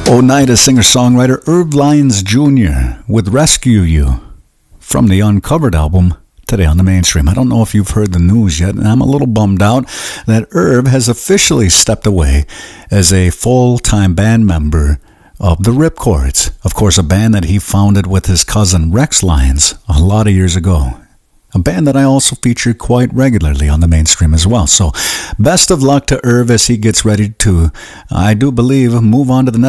Oneida singer-songwriter Irv Lyons Jr. with Rescue You from the Uncovered album today on the mainstream. I don't know if you've heard the news yet, and I'm a little bummed out that Irv has officially stepped away as a full-time band member of the Ripcords. Of course, a band that he founded with his cousin Rex Lyons a lot of years ago. A band that I also feature quite regularly on the mainstream as well. So, best of luck to Irv as he gets ready to, I do believe, move on to the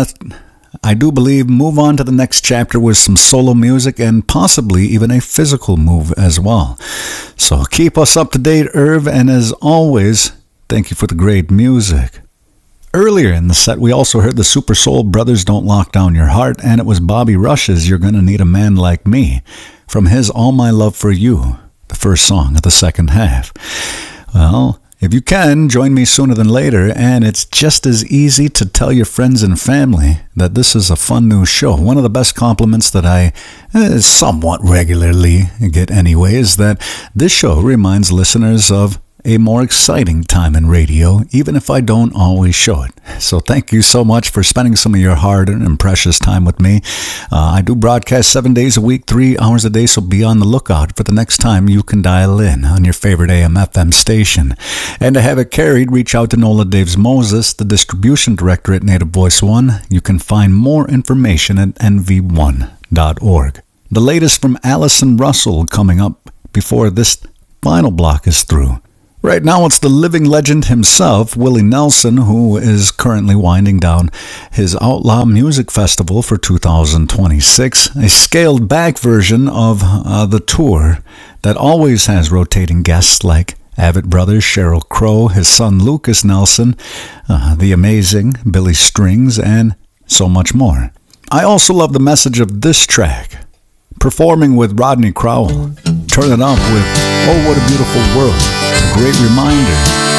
next chapter with some solo music and possibly even a physical move as well. So keep us up to date, Irv, and as always, thank you for the great music. Earlier in the set, we also heard the Super Soul Brothers Don't Lock Down Your Heart, and it was Bobby Rush's You're Gonna Need a Man Like Me from his All My Love for You, the first song of the second half. Well, if you can, join me sooner than later, and it's just as easy to tell your friends and family that this is a fun new show. One of the best compliments that I somewhat regularly get anyway is that this show reminds listeners of a more exciting time in radio, even if I don't always show it. So thank you so much for spending some of your hard-earned and precious time with me. I do broadcast 7 days a week, 3 hours a day, so be on the lookout for the next time you can dial in on your favorite AM/FM station. And to have it carried, reach out to Nola Daves Moses, the distribution director at Native Voice One. You can find more information at nv1.org. The latest from Allison Russell coming up before this final block is through. Right now, it's the living legend himself, Willie Nelson, who is currently winding down his Outlaw Music Festival for 2026, a scaled-back version of the tour that always has rotating guests like Avett Brothers, Sheryl Crow, his son Lucas Nelson, the amazing Billy Strings, and so much more. I also love the message of this track, performing with Rodney Crowell. Turn it up with Oh What a Beautiful World. A great reminder